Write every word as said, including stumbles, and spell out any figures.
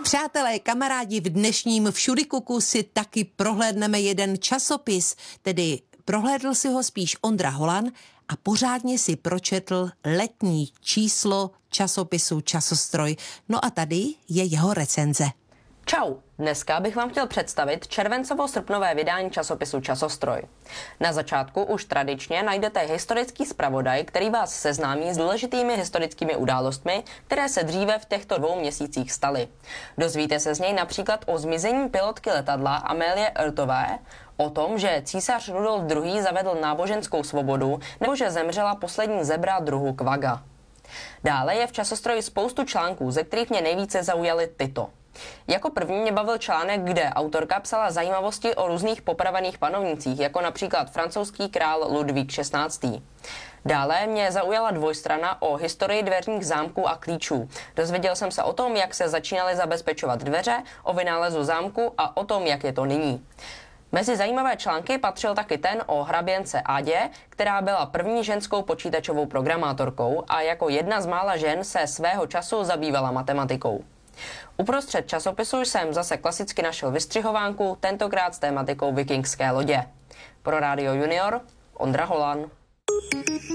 Přátelé, kamarádi, v dnešním Všudykuku si taky prohlédneme jeden časopis, tedy prohlédl si ho spíš Ondra Holan a pořádně si pročetl letní číslo časopisu Časostroj. No a tady je jeho recenze. Čau, dneska bych vám chtěl představit červencovo-srpnové vydání časopisu Časostroj. Na začátku už tradičně najdete historický zpravodaj, který vás seznámí s důležitými historickými událostmi, které se dříve v těchto dvou měsících staly. Dozvíte se z něj například o zmizení pilotky letadla Amélie Earthové, o tom, že císař Rudolf druhý. Zavedl náboženskou svobodu, nebo že zemřela poslední zebra druhu kvaga. Dále je v Časostroji spoustu článků, ze kterých mě nejvíce zaujaly tyto. Jako první mě bavil článek, kde autorka psala zajímavosti o různých popravených panovnících, jako například francouzský král Ludvík šestnáctý. Dále mě zaujala dvojstrana o historii dveřních zámků a klíčů. Dozvěděl jsem se o tom, jak se začínaly zabezpečovat dveře, o vynálezu zámku a o tom, jak je to nyní. Mezi zajímavé články patřil taky ten o hraběnce Adě, která byla první ženskou počítačovou programátorkou a jako jedna z mála žen se svého času zabývala matematikou. Uprostřed časopisu jsem zase klasicky našel vystřihovánku, tentokrát s tématikou vikingské lodě. Pro Rádio Junior, Ondra Holan.